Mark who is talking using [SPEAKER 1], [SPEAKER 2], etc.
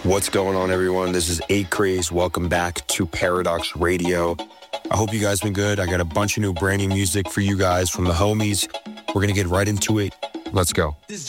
[SPEAKER 1] What's going on, everyone? This is 8 Craze. Welcome back to Paradox Radio. I hope you guys been good. I got a bunch of new brand new music for you guys from the homies. We're going to get right into it. Let's go.
[SPEAKER 2] This